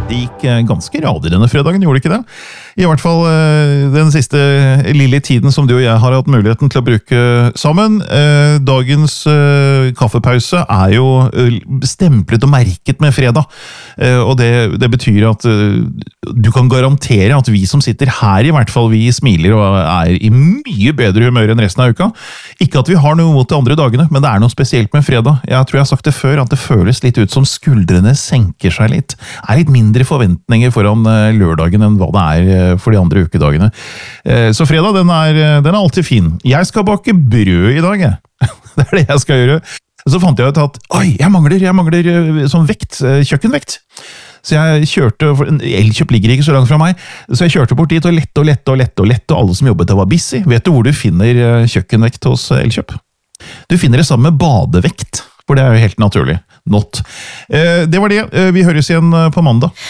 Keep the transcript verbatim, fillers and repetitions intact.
Det gikk ganske radig denne fredagen, gjorde det ikke det? I hvert fall den siste lille tiden som du og jeg har hatt muligheten til å bruke sammen. Dagens kaffepause er jo stemplet og merket med fredag. Og det, det betyr at du kan garantere at vi som sitter her, i hvert fall vi smiler og er i mye bedre humør enn resten av uka. Ikke at vi har noe mot de andre dagene, men det er noe spesielt med fredag. Jeg tror jeg har sagt det før, at det føles litt ut som skuldrene senker seg litt. Det er litt mindre forventninger foran lørdagen enn hva det er for de andre ukedagene. Så fredag, den er, den er alltid fin. Jeg skal bake brød i dag, jeg. Det er det jeg skal gjøre. Så fant jeg ut at, oi, jeg mangler, jeg mangler sånn vekt, kjøkkenvekt. Så jeg kjørte, for Elkjøp ligger ikke så langt fra meg, så jeg kjørte bort dit og lette og lette og lette og lette, og alle som jobbet der var busy. Vet du hvor du finner kjøkkenvekt hos Elkjøp? Du finner det sammen med badevekt, for det er jo helt naturlig. Not. Det var det. Vi høres igjen på mandag.